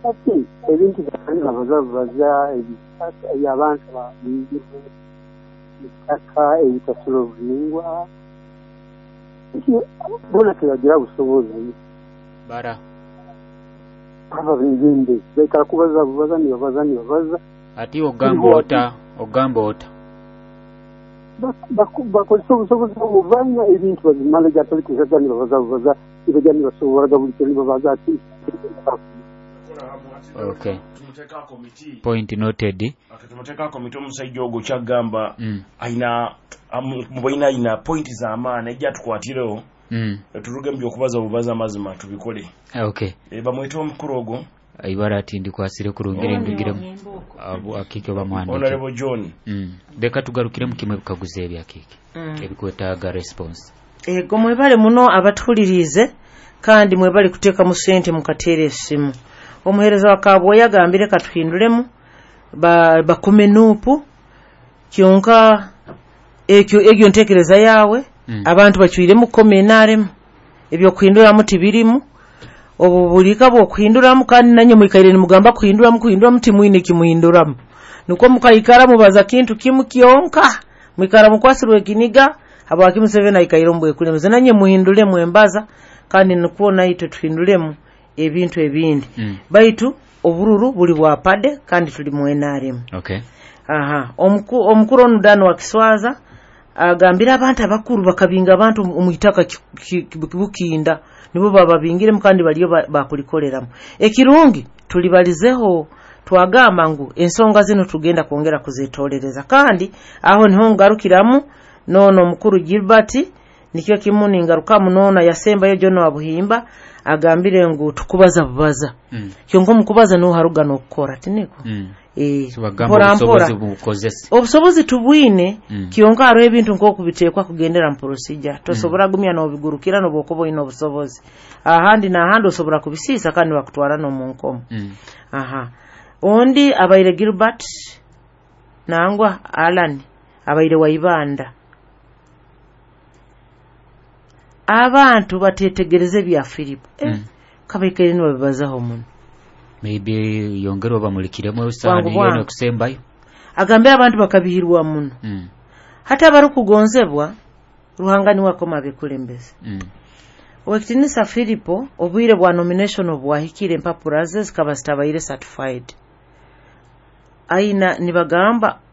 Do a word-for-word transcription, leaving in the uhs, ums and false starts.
ati ebintu by'abantu bazabaza ebitaka y'abantu babingize itaka ebitasobola obulingwa bona tebagira busobozi bara aba bingende baikala kubaza bubaza ni babaza ni babaza ati ogamba ota ogamba ota bakozesa obusobozi obuvanya ebintu babimala gatali kuzaga ni babaza bubaza ibajya ni basobola gabulike ni babaza ati okay point noted tumuteka komite omusajja ogwo kyagamba aina mubayina ina point za amaana ejja tukwatirewo mm tulugambye okubaza bubaza mazima tubikole okay e bamwita omukuru ogwo ayibara ati ndikwasire kurungire ndugire abo akike bamwana Honorable John mm deka tugarukire mu kimwe bikaguze ebya kike ebikwetaga response ego mwebale muno abatulirize kandi mwebale kuteeka mu sente mu katere esimu omuhereza wa Kabwe yagambire katuhindulemu ba bakume nupu kyonka ekyo egyo ntekereza yawe mm. abantu bacyuire mu komenaremu ebyo kuhindura muti birimu obubulika bwo kuhinduramu kandi nanye mwikaire ni mugamba kuhinduramu kuhinduramu timwine kimuhinduramu nuko mukayikara mubaza kintu kimu kyonka mwikara mukwasirwe kiniga abaki Museveni ayikaire mbwe kulemeza nanye muhindule mwembaza kandi nukuona ito tuhindulemu ebintu ebindi mm. baitu obururu buli bwapade kandi tuli mu N R M okay aha omku omukuru onudano wa Kiswaza agambira abantu abakuru bakabinga abantu umuyitaka kibukinda nibo bababingire mukandi baliyo bakulikoleramu ekirungi tulibalizeho twagamba ngu ensonga zino tugenda kuongera kuzetolereza kandi aho niho ngarukiramu nono mukuru Gilbert nikyo kimuni ngarukamu nona yasemba yo jono abuhimba agambire ngu tukubaza bubaza mm. kyongo mukubaza no haruga no kukora tiniko mm. eh so obusobozi bukozese obusobozi tubwine mm. kyongo aro ebintu nko kubitekwa kugendera mu procedure tosobora mm. gumya no bigurukira no bokobo ino obusobozi ahandi na handi osobora kubisisa kandi bakutwara no munkomo mm. aha ondi abaire Gilbert nangwa Alan abaire Waibanda abantu batetegereze bya Philip eh mm. kabekere no babazaho muno maybe yongero bamulikiremo usani yeno kusembayo agambe abantu bakabihirwa muno mm. hata bari kugonzebwa ruhangani wako mabekulembeze mm. Wakitinisa Philipo obwire bwa nomination obwahikire mpapuraze zikaba zitabaire certified aina nibagamba